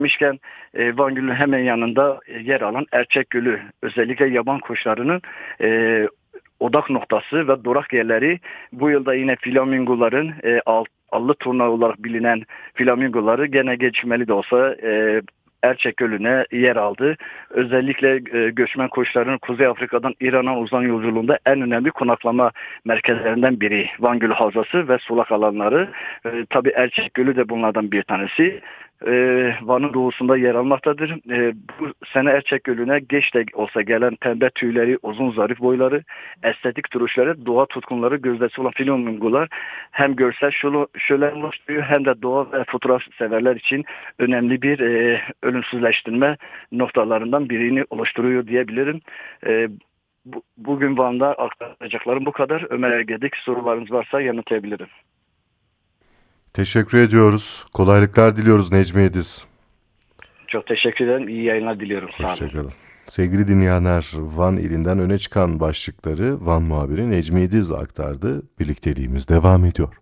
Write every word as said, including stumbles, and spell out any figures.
Mişken e, Van Gölü'nün hemen yanında e, yer alan Erçek Gölü özellikle yaban kuşlarının e, odak noktası ve durak yerleri. Bu yılda yine flamingoların e, alt, allı turna olarak bilinen flamingoları gene gecikmeli de olsa e, Erçek Gölü'ne yer aldı. Özellikle e, göçmen kuşların Kuzey Afrika'dan İran'a uzan yolculuğunda en önemli konaklama merkezlerinden biri Van Gölü Havzası ve sulak alanları. E, tabii Erçek Gölü de bunlardan bir tanesi. E, Van'ın doğusunda yer almaktadır. E, bu sene Erçek Gölü'ne geç de olsa gelen pembe tüyleri, uzun zarif boyları, estetik duruşları, doğa tutkunları gözdesi olan flamingolar hem görsel şölen şölen oluşturuyor hem de doğa ve fotoğraf severler için önemli bir e, ölümsüzleştirme noktalarından birini oluşturuyor diyebilirim. E, bu, bugün Van'da aktaracaklarım bu kadar. Ömer Ergedik, sorularınız varsa yanıtlayabilirim. Teşekkür ediyoruz. Kolaylıklar diliyoruz Necmi Ediz. Çok teşekkür ederim. İyi yayınlar diliyorum. Sağ olun. Hoşçakalın. Sevgili dinleyenler, Van ilinden öne çıkan başlıkları Van muhabiri Necmi Ediz aktardı. Birlikteliğimiz devam ediyor.